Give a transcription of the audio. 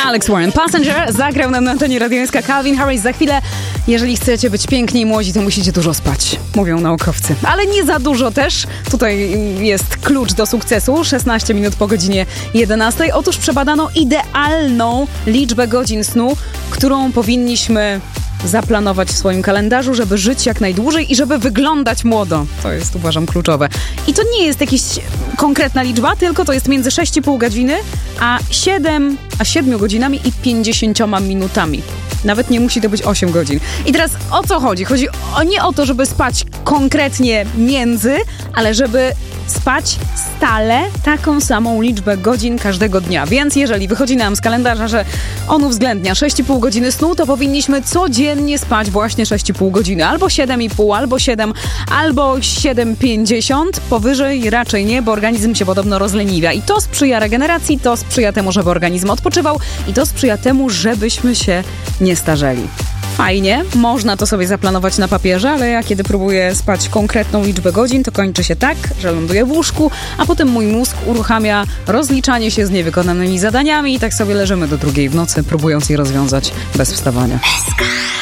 Alex Warren, Passenger, zagrał nam na antenie radiońska Calvin Harris. Za chwilę, jeżeli chcecie być piękni i młodzi, to musicie dużo spać, mówią naukowcy. Ale nie za dużo też. Tutaj jest klucz do sukcesu. 16 minut po godzinie 11. Otóż przebadano idealną liczbę godzin snu, którą powinniśmy zaplanować w swoim kalendarzu, żeby żyć jak najdłużej i żeby wyglądać młodo. To jest, uważam, kluczowe. I to nie jest jakaś konkretna liczba, tylko to jest między 6,5 godziny a 7 godzinami i 50 minutami. Nawet nie musi to być 8 godzin. I teraz o co chodzi? Chodzi nie o to, żeby spać konkretnie między, ale żeby spać stale taką samą liczbę godzin każdego dnia. Więc jeżeli wychodzi nam z kalendarza, że on uwzględnia 6,5 godziny snu, to powinniśmy codziennie spać właśnie 6,5 godziny. Albo 7,5, albo 7, albo 7,50. Powyżej raczej nie, bo organizm się podobno rozleniwia. I to sprzyja regeneracji, to sprzyja temu, żeby organizm odpoczywał i to sprzyja temu, żebyśmy się nie starzeli. Fajnie, można to sobie zaplanować na papierze, ale ja kiedy próbuję spać konkretną liczbę godzin, to kończy się tak, że ląduję w łóżku, a potem mój mózg uruchamia rozliczanie się z niewykonanymi zadaniami i tak sobie leżymy do 2:00 w nocy, próbując je rozwiązać bez wstawania.